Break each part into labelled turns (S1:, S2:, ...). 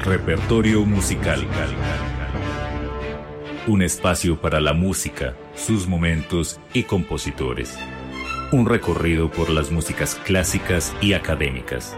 S1: Repertorio musical. Un espacio para la música, sus momentos y compositores. Un recorrido por las músicas clásicas y académicas.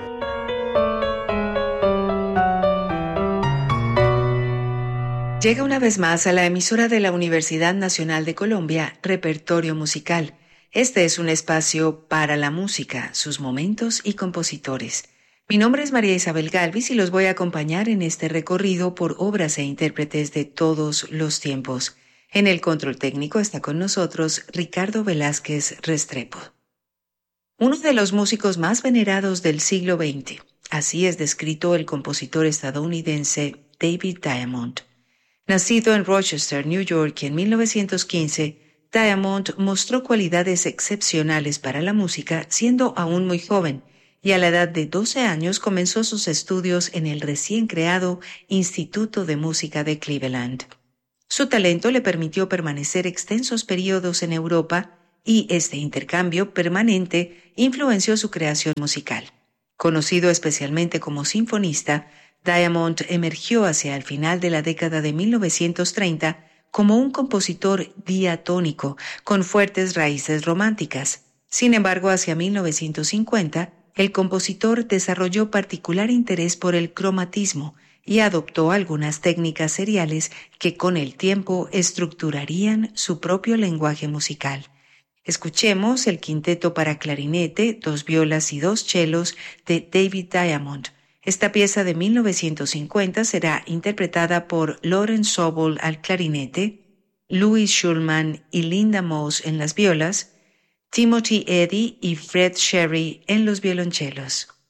S2: Llega una vez más a la emisora de la Universidad Nacional de Colombia, Repertorio Musical. Este es un espacio para la música, sus momentos y compositores. Mi nombre es María Isabel Galvis y los voy a acompañar en este recorrido por obras e intérpretes de todos los tiempos. En el control técnico está con nosotros Ricardo Velázquez Restrepo. Uno de los músicos más venerados del siglo XX. Así es descrito el compositor estadounidense David Diamond. Nacido en Rochester, New York, en 1915, Diamond mostró cualidades excepcionales para la música siendo aún muy joven, y a la edad de 12 años comenzó sus estudios en el recién creado Instituto de Música de Cleveland. Su talento le permitió permanecer extensos periodos en Europa y este intercambio permanente influenció su creación musical. Conocido especialmente como sinfonista, Diamond emergió hacia el final de la década de 1930 como un compositor diatónico con fuertes raíces románticas. Sin embargo, hacia 1950, el compositor desarrolló particular interés por el cromatismo y adoptó algunas técnicas seriales que con el tiempo estructurarían su propio lenguaje musical. Escuchemos el quinteto para clarinete, 2 violas y 2 chelos de David Diamond. Esta pieza de 1950 será interpretada por Loren Sobol al clarinete, Louis Schulman y Linda Moss en las violas, Timothy Eddy y Fred Sherry en los violonchelos.